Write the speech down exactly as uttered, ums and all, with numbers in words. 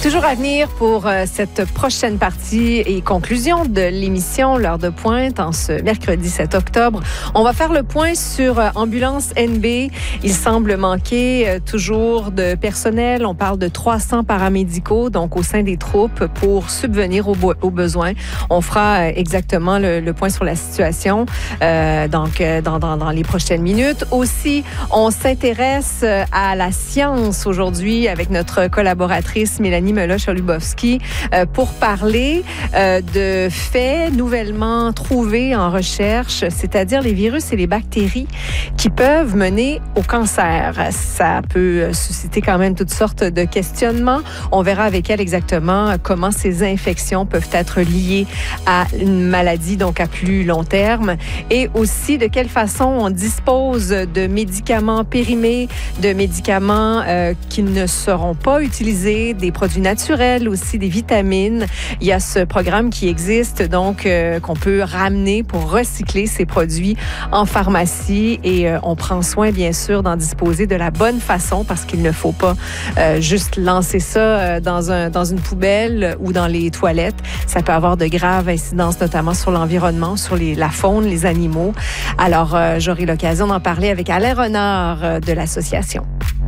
Toujours à venir pour euh, cette prochaine partie et conclusion de l'émission L'heure de pointe en ce mercredi sept octobre. On va faire le point sur euh, Ambulance N B. Il semble manquer euh, toujours de personnel. On parle de trois cents paramédicaux, donc au sein des troupes, pour subvenir aux, bo- aux besoins. On fera euh, exactement le, le point sur la situation euh, donc, euh, dans, dans, dans les prochaines minutes. Aussi, on s'intéresse à la science aujourd'hui avec notre collaboratrice Mélanie Meloche-Olubowski euh, pour parler euh, de faits nouvellement trouvés en recherche, c'est-à-dire les virus et les bactéries qui peuvent mener au cancer. Ça peut susciter quand même toutes sortes de questionnements. On verra avec elle exactement comment ces infections peuvent être liées à une maladie, donc à plus long terme, et aussi de quelle façon on dispose de médicaments périmés, de médicaments euh, qui ne seront pas utilisés, des produits naturels aussi, des vitamines. Il y a ce programme qui existe, donc, euh, qu'on peut ramener pour recycler ces produits en pharmacie et euh, on prend soin, bien sûr, d'en disposer de la bonne façon parce qu'il ne faut pas euh, juste lancer ça euh, dans, un, dans une poubelle ou dans les toilettes. Ça peut avoir de graves incidences, notamment sur l'environnement, sur les, la faune, les animaux. Alors, euh, j'aurai l'occasion d'en parler avec Alain Renard euh, de l'association.